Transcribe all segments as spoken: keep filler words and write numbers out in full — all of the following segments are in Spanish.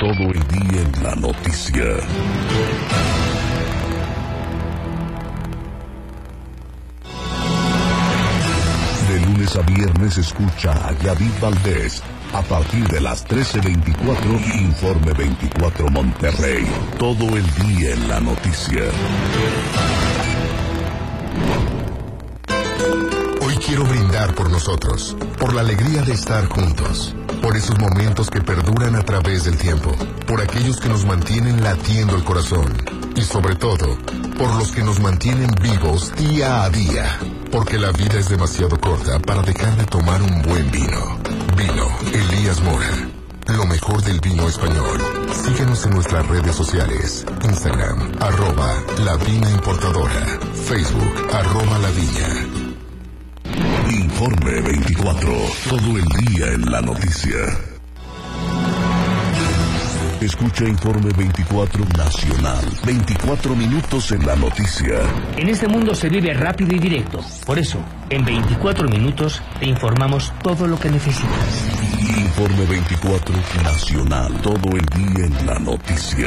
todo el día en la noticia. De lunes a viernes escucha a David Valdés. A partir de las trece veinticuatro, Informe veinticuatro Monterrey. Todo el día en la noticia. Hoy quiero brindar por nosotros, por la alegría de estar juntos, por esos momentos que perduran a través del tiempo, por aquellos que nos mantienen latiendo el corazón y sobre todo, por los que nos mantienen vivos día a día, porque la vida es demasiado corta para dejar de tomar un buen vino. Vino Elías Mora, lo mejor del vino español. Síguenos en nuestras redes sociales, Instagram, arroba La Vina Importadora, Facebook, arroba La Viña. Informe veinticuatro, todo el día en la noticia. Escucha Informe veinticuatro Nacional, veinticuatro minutos en la noticia. En este mundo se vive rápido y directo. Por eso, en veinticuatro minutos te informamos todo lo que necesitas. Informe veinticuatro Nacional, todo el día en la noticia.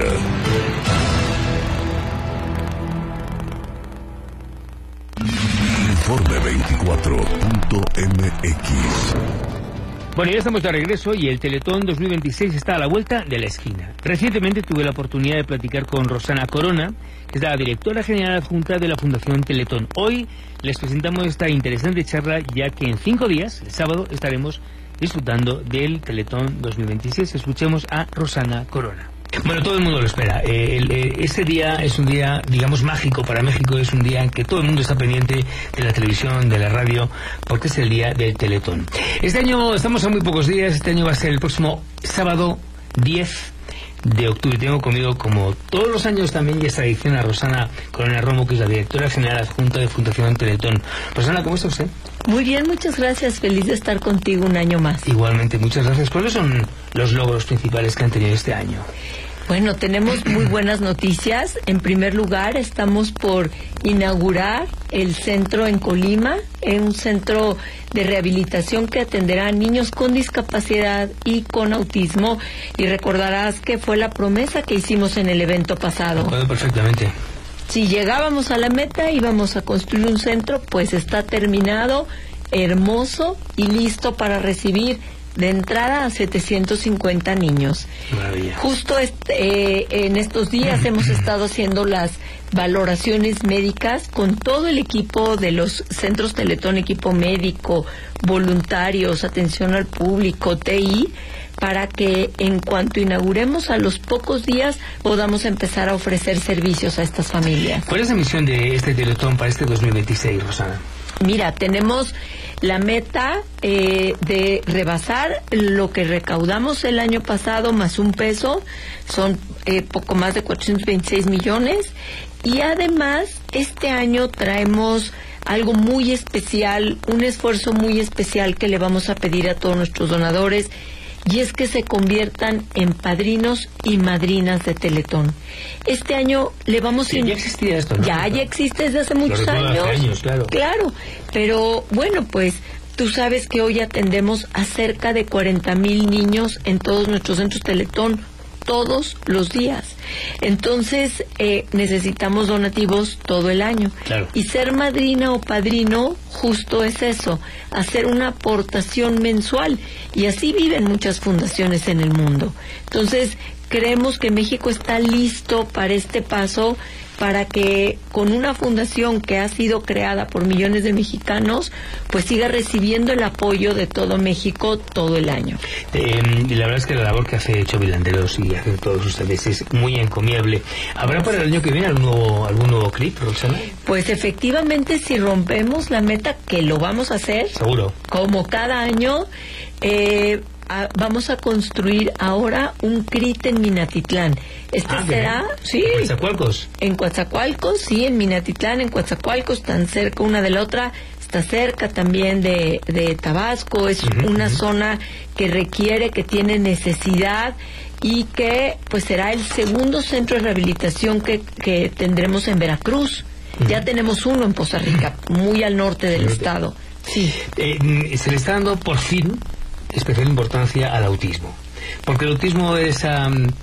Informe veinticuatro punto m x. Bueno, ya estamos de regreso y el Teletón dos mil veintiséis está a la vuelta de la esquina. Recientemente tuve la oportunidad de platicar con Rosana Corona, que es la directora general adjunta de la Fundación Teletón. Hoy les presentamos esta interesante charla, ya que en cinco días, el sábado, estaremos disfrutando del Teletón dos mil veintiséis. Escuchemos a Rosana Corona. Bueno, todo el mundo lo espera. Eh, el, eh, este día es un día, digamos, mágico para México. Es un día en que todo el mundo está pendiente de la televisión, de la radio, porque es el día del Teletón. Este año estamos a muy pocos días. Este año va a ser el próximo sábado diez de octubre. Tengo conmigo, como todos los años también, y esta edición, a Rosana Corona Romo, que es la directora general adjunta de Fundación Teletón. Rosana, ¿cómo está usted? Muy bien, muchas gracias. Feliz de estar contigo un año más. Igualmente, muchas gracias. ¿Cuáles son los logros principales que han tenido este año? Bueno, tenemos muy buenas noticias. En primer lugar, estamos por inaugurar el centro en Colima, en un centro de rehabilitación que atenderá a niños con discapacidad y con autismo. Y recordarás que fue la promesa que hicimos en el evento pasado. Recuerdo perfectamente. Si llegábamos a la meta, íbamos a construir un centro, pues está terminado, hermoso y listo para recibir de entrada a setecientos cincuenta niños. Maravilla. Justo este, eh, en estos días hemos estado haciendo las valoraciones médicas con todo el equipo de los centros Teletón, equipo médico, voluntarios, atención al público, T I, para que en cuanto inauguremos a los pocos días podamos empezar a ofrecer servicios a estas familias. ¿Cuál es la misión de este Teletón para este dos mil veintiséis, Rosana? Mira, tenemos la meta eh, de rebasar lo que recaudamos el año pasado más un peso, son eh, poco más de cuatrocientos veintiséis millones, y además este año traemos algo muy especial, un esfuerzo muy especial que le vamos a pedir a todos nuestros donadores, y es que se conviertan en padrinos y madrinas de Teletón. Este año le vamos sí, a... ya existía esto, ¿no? Ya, ya existe desde hace muchos años. Hace años, claro. Claro, pero bueno, pues tú sabes que hoy atendemos a cerca de cuarenta mil niños en todos nuestros centros Teletón, todos los días. Entonces, eh, necesitamos donativos todo el año. Claro. Y ser madrina o padrino justo es eso, hacer una aportación mensual. Y así viven muchas fundaciones en el mundo. Entonces, creemos que México está listo para este paso, para que con una fundación que ha sido creada por millones de mexicanos, pues siga recibiendo el apoyo de todo México todo el año. Eh, y la verdad es que la labor que hace Chovy Landeros y hacen todos ustedes es muy encomiable. ¿Habrá para el año que viene algún nuevo, algún nuevo clip, Roxana? Pues efectivamente, si rompemos la meta, que lo vamos a hacer, seguro, como cada año, eh, A, vamos a construir ahora un C R I T en Minatitlán. Este ah, será, bien. sí, ¿En Coatzacoalcos? En Coatzacoalcos, sí, en Minatitlán, en Coatzacoalcos, están cerca una de la otra, está cerca también de, de Tabasco, es uh-huh, una uh-huh. zona que requiere, que tiene necesidad y que pues será el segundo centro de rehabilitación que, que tendremos en Veracruz. Uh-huh. Ya tenemos uno en Poza Rica, muy al norte del sí, estado. Sí. Eh, se le está dando por fin especial importancia al autismo, porque el autismo es um,